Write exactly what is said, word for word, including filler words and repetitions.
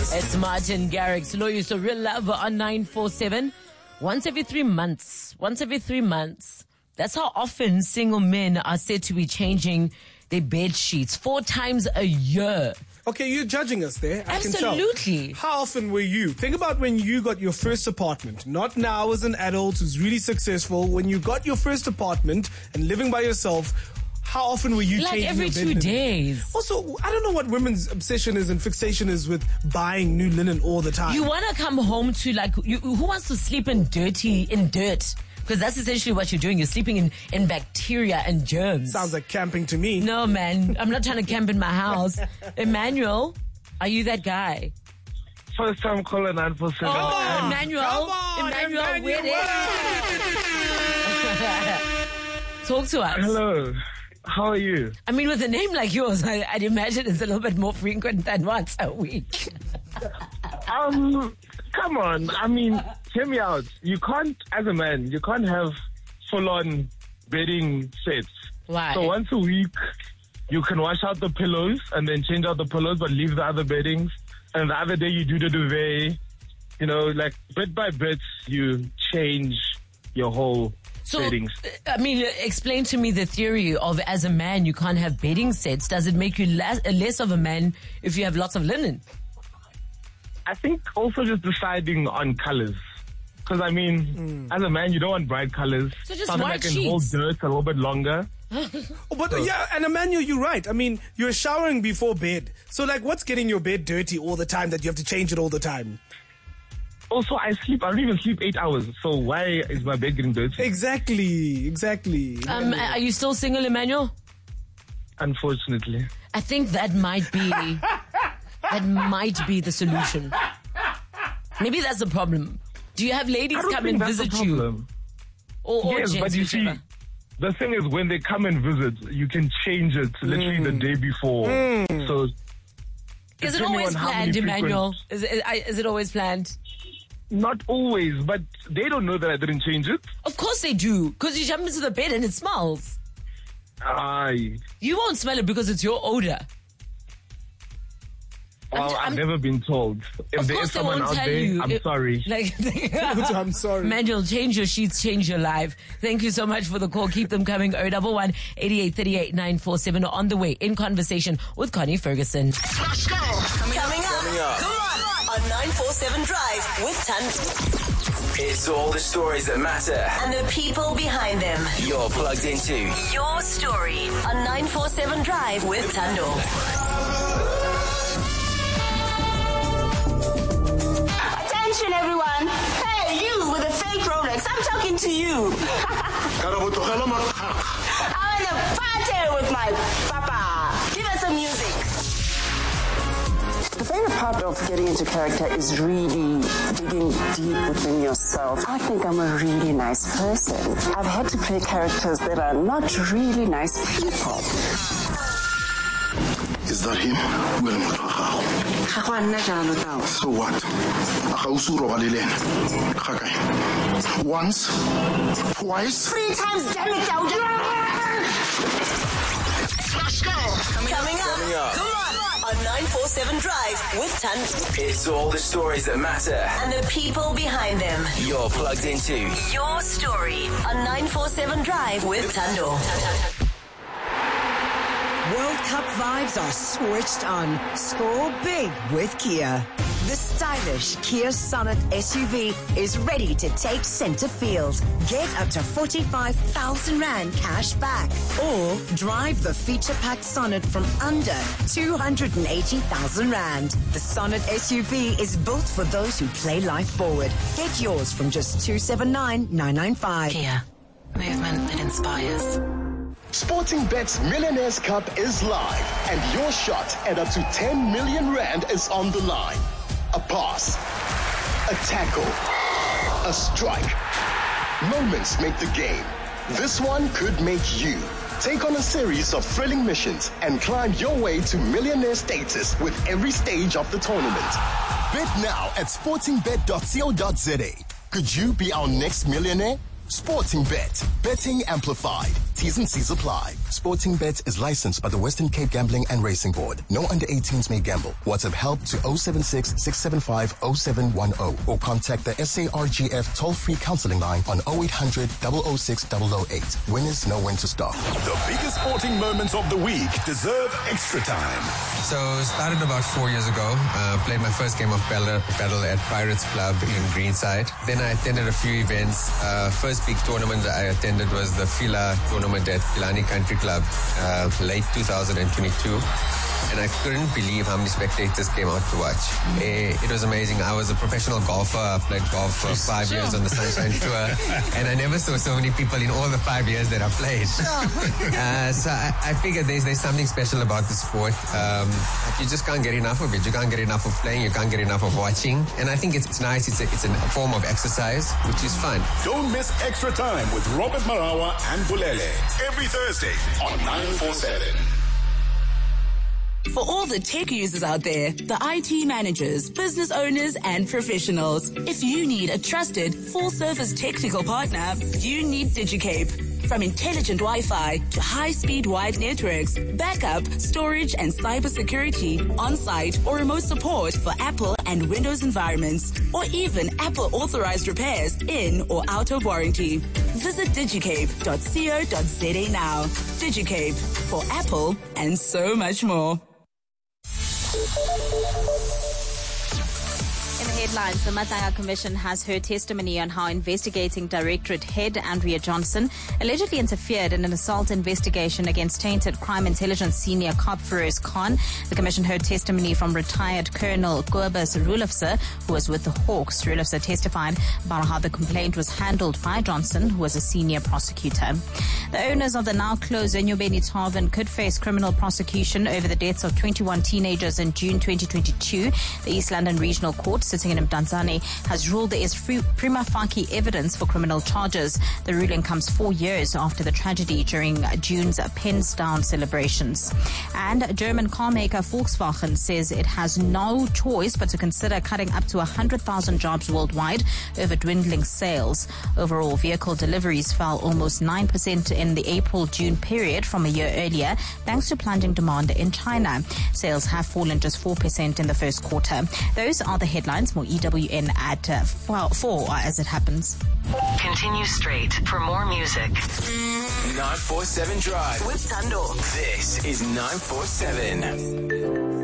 It's Martin Garrix, Loyiso Real Love on nine four seven. Once every three months. Once every three months. That's how often single men are said to be changing their bed sheets. Four times a year. Okay, you're judging us there. I Absolutely. Can tell. How often were you? Think about when you got your first apartment. Not now as an adult who's really successful. When you got your first apartment and living by yourself, how often were you like changing every your bed two linen? days. Also, I don't know what women's obsession is and fixation is with buying new linen all the time. You want to come home to like, you, who wants to sleep in dirty, in dirt? Because that's essentially what you're doing. You're sleeping in, in bacteria and germs. Sounds like camping to me. No, man. I'm not trying to camp in my house. Emmanuel, are you that guy? First time calling nine four seven. Oh, Emmanuel. Come on, Emmanuel, Emmanuel. where is Talk to us. Hello. How are you? I mean, with a name like yours, I, I'd imagine it's a little bit more frequent than once a week. Um, come on. I mean, hear me out. You can't, as a man, you can't have full-on bedding sets. Why? So once a week, you can wash out the pillows and then change out the pillows, but leave the other beddings. And the other day, you do the duvet. You know, like bit by bit, you change your whole So, beddings. I mean, explain to me the theory of as a man you can't have bedding sets. Does it make you less, less of a man if you have lots of linen? I think also just deciding on colors. Because, I mean, mm. as a man, you don't want bright colors. So just Something white that can sheets. hold dirt a little bit longer. Oh, but uh, yeah, and Emmanuel, you're right. I mean, you're showering before bed. So, like, what's getting your bed dirty all the time that you have to change it all the time? Also, I sleep. I don't even sleep eight hours. So why is my bed getting dirty? Exactly, exactly. Um, are you still single, Emmanuel? Unfortunately. I think that might be that might be the solution. Maybe that's the problem. Do you have ladies I don't come think and that's visit the you? problem. Or, or Yes, gents, but you see, whichever? the thing is, when they come and visit, you can change it literally Mm. the day before. Mm. So, Is it depending always on how planned, many Emmanuel? frequent- Is it, I- is it always planned? Not always, but they don't know that I didn't change it. Of course they do, because you jump into the bed and it smells. I, You won't smell it because it's your odor. well, I'm- I've I'm- never been told. If Of there course is they someone won't out tell there, you. I'm It- sorry. Like, I'm sorry. Emmanuel, change your sheets, change your life. Thank you so much for the call. Keep them coming. oh one one, eighty-eight thirty-eight, nine four seven. On the way, in conversation with Connie Ferguson. Let's go. Coming, Coming up. Coming up. Come on. On nine four seven Drive with Tando. It's all the stories that matter. And the people behind them. You're plugged into Your story on nine four seven Drive with Tando. Attention, everyone. Hey, you with a fake Rolex. I'm talking to you. I want to party with my papa. Give us some music. The favorite part of getting into character is really digging deep within yourself. I think I'm a really nice person. I've had to play characters that are not really nice people. Is that him? So what? Once, twice. Three times, damn it, down. Let's go. Coming, Coming up. Coming up. Come on. On nine four seven Drive with Tando. It's all the stories that matter. And the people behind them. You're plugged into Your story on nine four seven Drive with Tando. World Cup vibes are switched on. Score big with Kia. The stylish Kia Sonet S U V is ready to take center field. Get up to forty-five thousand rand cash back. Or drive the feature-packed Sonet from under two hundred eighty thousand rand. The Sonet S U V is built for those who play life forward. Get yours from just two seven nine nine nine five. Kia. Movement that inspires. Sporting Bet's Millionaires Cup is live, and your shot at up to ten million rand is on the line. A pass, a tackle, a strike. Moments make the game. This one could make you. Take on a series of thrilling missions and climb your way to millionaire status with every stage of the tournament. Bet now at sporting bet dot co dot za. Could you be our next millionaire? Sporting Bet. Betting amplified. T's and C's apply. Sporting Bet is licensed by the Western Cape Gambling and Racing Board. No under eighteens may gamble. WhatsApp help to oh seven six, six seven five, oh seven one oh or contact the S A R G F toll-free counseling line on oh eight hundred, oh oh six, oh oh eight. Winners know when to stop. The biggest sporting moments of the week deserve extra time. So started about four years ago. Uh, played my first game of paddle, paddle at Pirates Club in Greenside. Then I attended a few events. Uh, first big tournament that I attended was the Fila tournament at Pilani Country Club, uh, late two thousand twenty-two. And I couldn't believe how many spectators came out to watch. Eh, it was amazing. I was a professional golfer. I played golf for five sure. years on the Sunshine Tour. And I never saw so many people in all the five years that I played. Sure. uh, so I, I figured there's, there's something special about the sport. Um, you just can't get enough of it. You can't get enough of playing. You can't get enough of watching. And I think it's, it's nice. It's a, it's a form of exercise, which is fun. Don't miss Extra Time with Robert Marawa and Bulele every Thursday on nine forty-seven. For all the tech users out there, the I T managers, business owners, and professionals, if you need a trusted, full-service technical partner, you need DigiCape. From intelligent Wi-Fi to high-speed wide networks, backup, storage, and cybersecurity, on-site or remote support for Apple and Windows environments, or even Apple-authorized repairs in or out of warranty. Visit digicape dot co dot za now. DigiCape, for Apple and so much more. In the headlines, the Matanga Commission has heard testimony on how investigating Directorate Head Andrea Johnson allegedly interfered in an assault investigation against tainted crime intelligence senior cop Feroz Khan. The Commission heard testimony from retired Colonel Kobus Rulofse, who was with the Hawks. Rulofse testified about how the complaint was handled by Johnson, who was a senior prosecutor. The owners of the now closed Enyobeni Tavern could face criminal prosecution over the deaths of twenty-one teenagers in June twenty twenty-two. The East London Regional Court, sitting in Mdantsane, has ruled there is free, prima facie evidence for criminal charges. The ruling comes four years after the tragedy during June's Pensdown celebrations. And German car maker Volkswagen says it has no choice but to consider cutting up to one hundred thousand jobs worldwide over dwindling sales. Overall, vehicle deliveries fell almost nine percent in the April-June period from a year earlier, thanks to plunging demand in China. Sales have fallen just four percent in the first quarter. Those are the headlines. More E W N at uh, four, four as it happens. Continue straight for more music. nine forty-seven Drive with Tando. This is nine forty-seven.